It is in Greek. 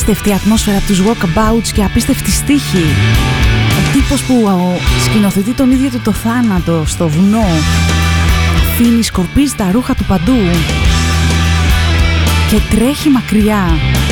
απίστευτη ατμόσφαιρα από τους walkabouts και απίστευτη στίχη. Ο τύπος που σκηνοθετεί τον ίδιο του το θάνατο στο βουνό, αφήνει, σκορπίζει τα ρούχα του παντού και τρέχει μακριά.